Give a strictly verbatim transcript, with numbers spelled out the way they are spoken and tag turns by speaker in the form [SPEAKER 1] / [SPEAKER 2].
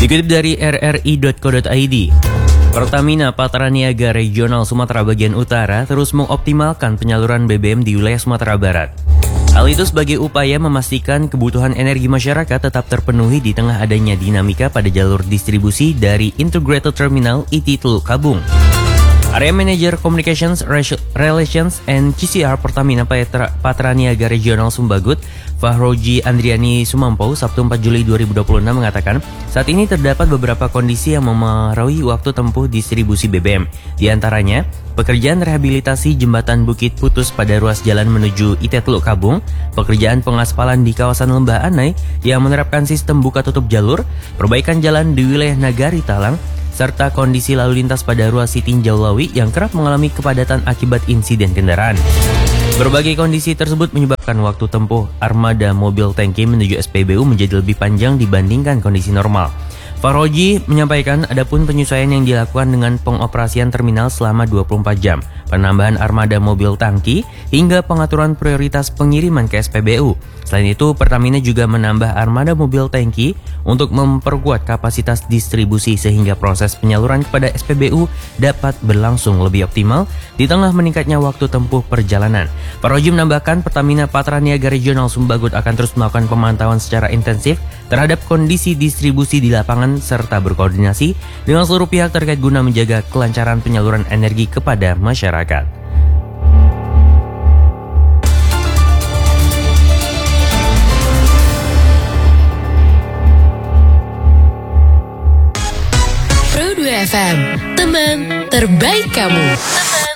[SPEAKER 1] Dikutip dari r r i titik co titik i d, Pertamina Patraniaga Regional Sumatera Bagian Utara terus mengoptimalkan penyaluran B B M di wilayah Sumatera Barat. Hal itu sebagai upaya memastikan kebutuhan energi masyarakat tetap terpenuhi di tengah adanya dinamika pada jalur distribusi dari Integrated Terminal I T Teluk Kabung. Area Manager Communications Relations and C C R Pertamina Patraniaga Regional Sumbagut, Fahroji Andriani Sumampo, Sabtu empat Juli dua ribu dua puluh enam mengatakan, saat ini terdapat beberapa kondisi yang memengaruhi waktu tempuh distribusi B B M. Di antaranya, pekerjaan rehabilitasi jembatan Bukit Putus pada ruas jalan menuju I T Teluk Kabung, pekerjaan pengaspalan di kawasan Lembah Anai yang menerapkan sistem buka tutup jalur, perbaikan jalan di wilayah Nagari Talang, serta kondisi lalu lintas pada ruas Sitinjau Lawi yang kerap mengalami kepadatan akibat insiden kendaraan. Berbagai kondisi tersebut menyebabkan waktu tempuh armada mobil tangki menuju S P B U menjadi lebih panjang dibandingkan kondisi normal. Fahroji menyampaikan adapun penyesuaian yang dilakukan dengan pengoperasian terminal selama dua puluh empat jam, penambahan armada mobil tangki, hingga pengaturan prioritas pengiriman ke S P B U. Selain itu, Pertamina juga menambah armada mobil tangki untuk memperkuat kapasitas distribusi sehingga proses penyaluran kepada S P B U dapat berlangsung lebih optimal di tengah meningkatnya waktu tempuh perjalanan. Fahroji menambahkan Pertamina Patraniaga Regional Sumbagut akan terus melakukan pemantauan secara intensif terhadap kondisi distribusi di lapangan serta berkoordinasi dengan seluruh pihak terkait guna menjaga kelancaran penyaluran energi kepada masyarakat.
[SPEAKER 2] Pro dua F M, teman terbaik kamu. Teman